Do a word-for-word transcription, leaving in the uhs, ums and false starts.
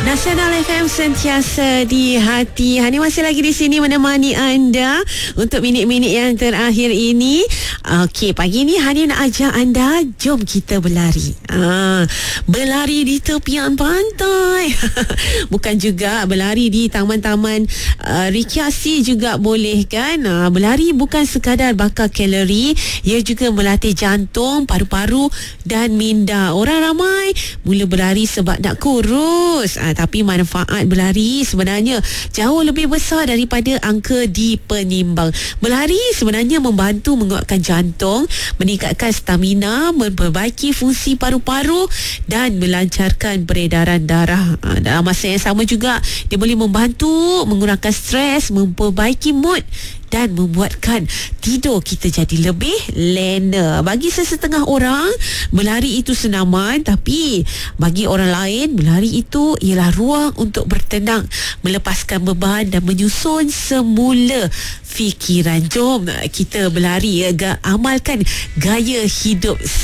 Nasional F M sentiasa di hati. Hani masih lagi di sini menemani anda untuk minit-minit yang terakhir ini. Okey, pagi ni Hani nak ajak anda, jom kita berlari. Ah, berlari di tepian pantai. Bukan juga berlari di taman-taman uh, rekreasi juga boleh kan? Ah, berlari bukan sekadar bakar kalori, ia juga melatih jantung, paru-paru dan minda. Orang ramai mula berlari sebab nak kurus. Ah, tapi manfaat berlari sebenarnya jauh lebih besar daripada angka di penimbang. Berlari sebenarnya membantu menguatkan jantung, meningkatkan stamina, memperbaiki fungsi paru-paru dan melancarkan peredaran darah. Ha, dalam masa yang sama juga dia boleh membantu mengurangkan stres, memperbaiki mood dan membuatkan tidur kita jadi lebih lena. Bagi sesetengah orang, berlari itu senaman, tapi bagi orang lain, berlari itu ialah ruang untuk bertenang, melepaskan beban dan menyusun semula fikiran. Jom kita berlari, amalkan gaya hidup